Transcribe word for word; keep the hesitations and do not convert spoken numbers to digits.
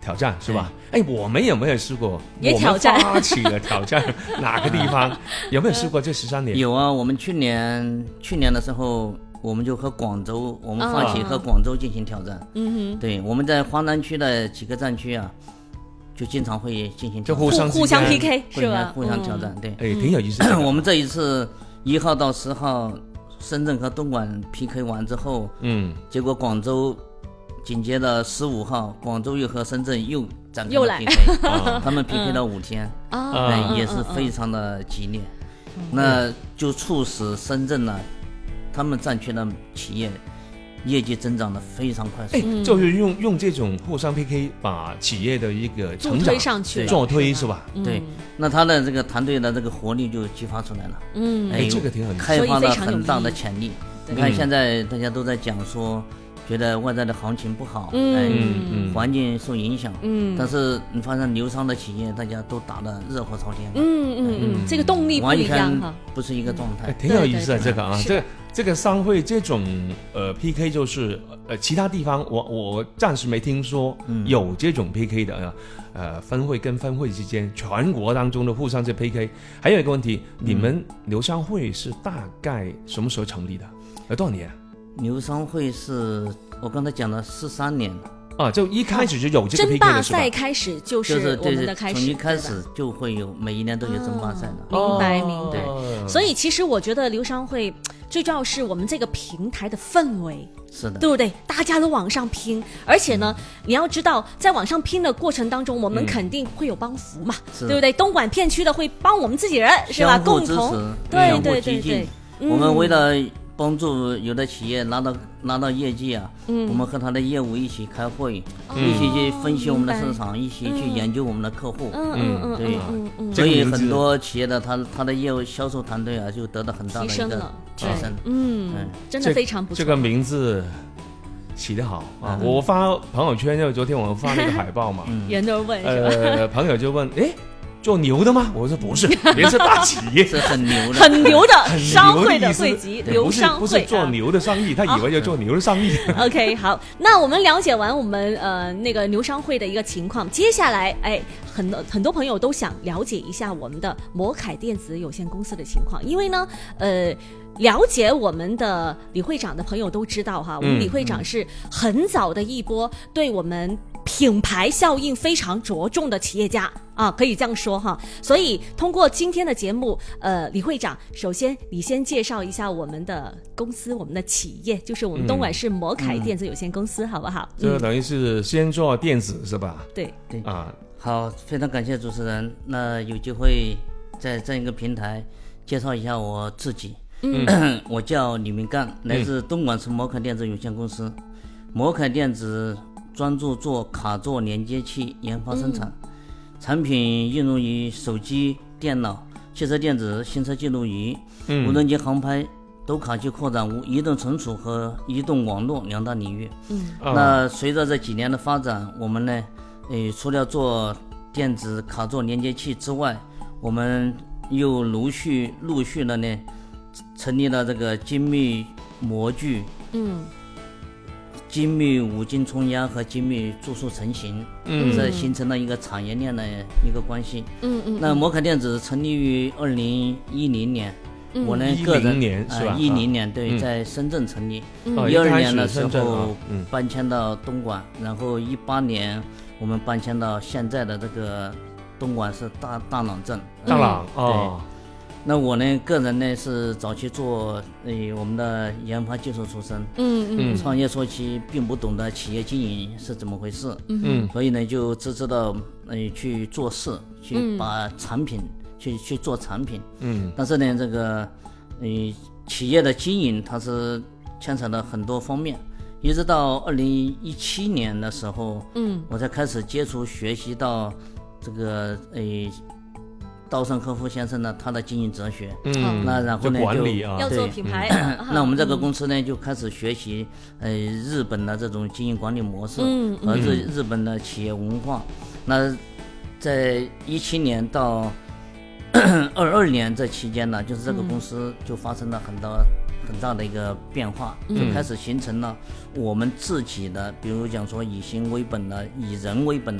挑战是吧？哎，我们有没有试过？ 也挑战， 我们发起了挑战哪个地方？有没有试过这十三年？ 有啊，我们去年去年的时候，我们就和广州，我们发起和广州进行挑战。嗯哼，对，我们在华南区的几个战区啊，就经常会进行挑战， 就互相互相 P K 是吧？ 互相挑战，对， 哎，挺有意思的。 我们这一次一号到十号，深圳和东莞 P K 完之后，嗯，结果广州。紧接着十五号，广州又和深圳又展开了 P K， 啊、他们 P K 了五天，嗯呃、也是非常的激烈，嗯、那就促使深圳呢，他们战区的企业业绩增长的非常快速， 哎，就是用用这种互相 P K 把企业的一个成长助推上去， 助推是吧？ 嗯、对，那他的这个团队的这个活力就激发出来了， 嗯， 哎，这个挺很开发了很大的潜力。你看现在大家都在讲说。觉得外在的行情不好，嗯、哎，嗯、环境受影响，嗯，但是你发现流商的企业，大家都打得热火朝天， 嗯嗯嗯，这个动力不一样哈， 不是一个状态， 哎、挺有意思的这个啊，这这个商会这种呃 P K 就是呃其他地方我我暂时没听说有这种 P K 的啊。呃，分会跟分会之间，全国当中的互相去 P K。还有一个问题，你们流商会是大概什么时候成立的？有多少年？ 流商会是我刚才讲的十三年啊，就一开始就有这个 P K 的是吧？ 争霸赛开始就是我们的开始， 从一开始就会有，每一年都有争霸赛的。 明白明白。 对， 所以其实我觉得流商会最重要是我们这个平台的氛围。 是的， 对不对？大家都往上拼，而且呢，嗯、你要知道，在往上拼的过程当中，我们肯定会有帮扶嘛，嗯、对不对？东莞片区的会帮我们自己人，是吧？共同，对对对对， 我们为了帮助有的企业拿到拿到业绩啊，嗯、我们和他的业务一起开会，嗯、一起去分析我们的市场，嗯、一起去研究我们的客户。嗯嗯嗯，对，嗯嗯，所以很多企业的他他的业务销售团队啊，就得到很大的一个提升。 嗯，真的非常不错。 这个名字起得好啊！嗯、我发朋友圈，就昨天我们发那个海报嘛， 人都问， 呃，朋友就问，哎。做牛的吗？我说不是，也是大企业， 是很牛的， 很牛的商会的会籍，流商会， 不是做牛的生意，他以为就做牛的生意。 OK， 好，那我们了解完我们呃那个牛商会的一个情况，接下来哎，很多很多朋友都想了解一下我们的摩凯电子有限公司的情况，因为呢，呃。了解我们的李会长的朋友都知道哈，我们李会长是很早的一波对我们品牌效应非常着重的企业家啊，可以这样说哈。所以通过今天的节目，呃，李会长，首先你先介绍一下我们的公司，我们的企业，就是我们东莞市摩凯电子有限公司，嗯、好不好？ 这等于是先做电子是吧？ 对对啊，好，非常感谢主持人。那有机会在这样一个平台介绍一下我自己。嗯，我叫李明干，来自东莞市摩凯电子有限公司。嗯、摩凯电子专注做卡座连接器研发生产，嗯、产品应用于手机、电脑、汽车电子、行车记录仪、嗯、无人机航拍、抖卡机扩展、无移动存储和移动网络两大领域。嗯，那随着这几年的发展，我们呢，呃，除了做电子卡座连接器之外，我们又陆续陆续的呢。成立了这个精密模具，嗯，精密五金冲压和精密注塑成型，嗯，这形成了一个产业链的一个关系，嗯嗯。那摩凯电子成立于二零一零年，嗯、我呢个人年是吧？ 一零年对，嗯、在深圳成立，一二、嗯、年的时候搬迁到东莞，嗯、然后一八年我们搬迁到现在的这个东莞市大大朗镇， 大朗哦。 对，那我呢，个人呢是早期做呃我们的研发技术出身，嗯嗯，创业初期并不懂得企业经营是怎么回事，嗯，所以呢就只知道呃去做事，去把产品、嗯、去去做产品，嗯，但是呢这个呃企业的经营它是牵扯了很多方面，一直到二零一七年的时候，嗯，我才开始接触学习到这个呃。稻盛和夫先生呢，他的经营哲学，嗯，那然后呢就管理啊， 要做品牌， 那我们这个公司呢就开始学习，呃，日本的这种经营管理模式，嗯，和日日本的企业文化。那在一七年到二二年这期间呢，就是这个公司就发生了很多很大的一个变化，就开始形成了我们自己的，比如讲说以心为本的、以人为本的